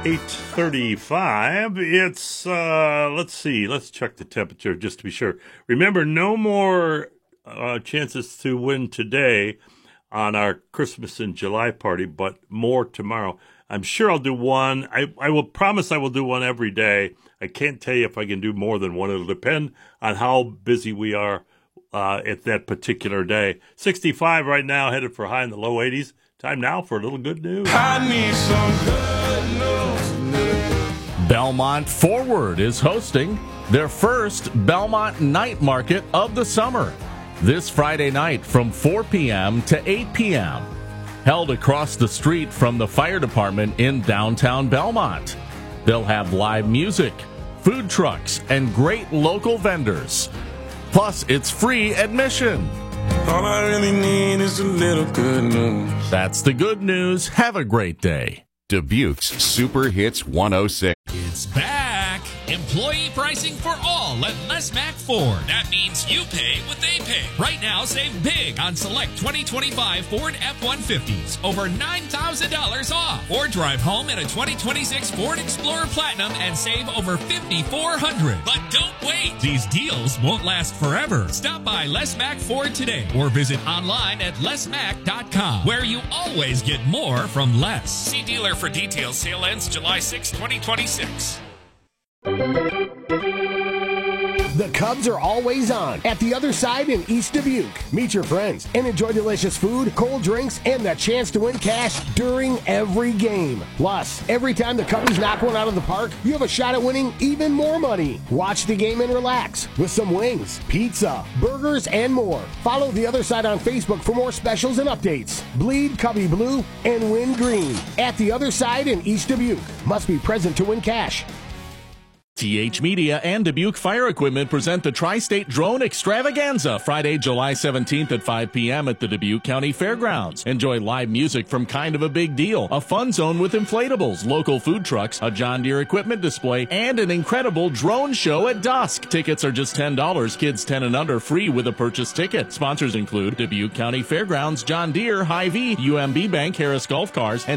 8:35. It's, let's see. Let's check the temperature just to be sure. Remember, no more chances to win today on our Christmas in July party, but more tomorrow. I'm sure I'll do one. I will promise I will do one every day. I can't tell you if I can do more than one. It'll depend on how busy we are at that particular day. 65 right now, headed for high in the low 80s. Time now for a little good news. I need some good news. Belmont Forward is hosting their first Belmont Night Market of the summer this Friday night from 4 p.m. to 8 p.m. held across the street from the fire department in downtown Belmont. They'll have live music, food trucks, and great local vendors. Plus, it's free admission. All I really need is a little good news. That's the good news. Have a great day. Dubuque's Super Hits 106. It's back! Employee pricing for all at Les Mack Ford. That means you pay what they pay. Right now, save big on select 2025 Ford F-150s. Over $9,000 off. Or drive home in a 2026 Ford Explorer Platinum and save over $5,400. But don't wait. These deals won't last forever. Stop by Les Mack Ford today or visit online at lesmack.com, where you always get more from less. See dealer for details. Sale ends July 6, 2026. The Cubs are always on at the other side in East Dubuque. Meet your friends and enjoy delicious food, cold drinks, and the chance to win cash during every game. Plus, every time the Cubbies knock one out of the park, you have a shot at winning even more money. Watch the game and relax with some wings, pizza, burgers, and more. Follow The Other Side on Facebook for more specials and updates. Bleed Cubby Blue and win green at the other side in East Dubuque. Must be present to win cash. TH Media and Dubuque Fire Equipment present the Tri-State Drone Extravaganza Friday, July 17th at 5 p.m. at the Dubuque County Fairgrounds. Enjoy live music from Kind of a Big Deal, a fun zone with inflatables, local food trucks, a John Deere equipment display, and an incredible drone show at dusk. Tickets are just $10. Kids 10 and under free with a purchase ticket. Sponsors include Dubuque County Fairgrounds, John Deere, Hy-Vee, UMB Bank, Harris Golf Cars, and